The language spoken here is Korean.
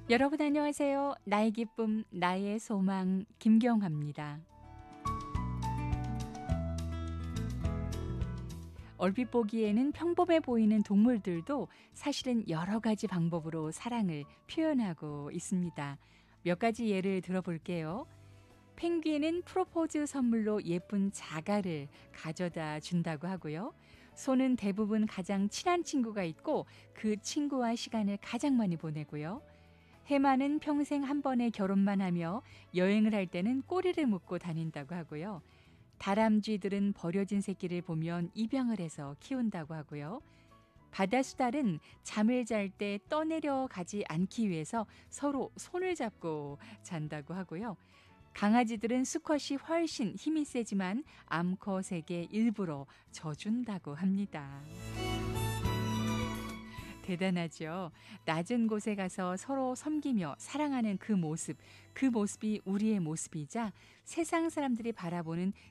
여러분 안녕하세요. 나의 기쁨, 나의 소망, 김경화입니다. 얼핏 보기에는 평범해 보이는 동물들도 사실은 여러 가지 방법으로 사랑을 표현하고 있습니다. 몇 가지 예를 들어볼게요. 펭귄은 프로포즈 선물로 예쁜 자가를 가져다 준다고 하고요. 소는 대부분 가장 친한 친구가 있고 그 친구와 시간을 가장 많이 보내고요. 해마는 평생 한 번의 결혼만 하며 여행을 할 때는 꼬리를 묶고 다닌다고 하고요. 다람쥐들은 버려진 새끼를 보면 입양을 해서 키운다고 하고요. 바다수달은 잠을 잘 때 떠내려 가지 않기 위해서 서로 손을 잡고 잔다고 하고요. 강아지들은 수컷이 훨씬 힘이 세지만 암컷에게 일부러 져준다고 합니다. 대단하죠. 낮은 곳에 가서 서로 섬기며 사랑하는 그 모습이 우리의 모습이자 세상 사람들이 바라보는